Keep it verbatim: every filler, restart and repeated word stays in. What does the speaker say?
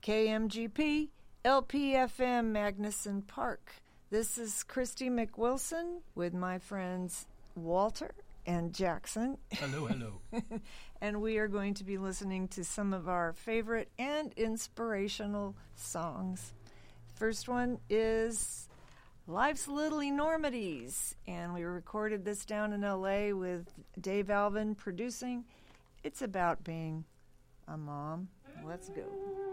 K M G P, L P F M, Magnuson Park. This is Christy McWilson with my friends Walter and Jackson. Hello, hello. And we are going to be listening to some of our favorite and inspirational songs. First one is Life's Little Enormities, and we recorded this down in L A with Dave Alvin producing. It's about being a mom. Let's go.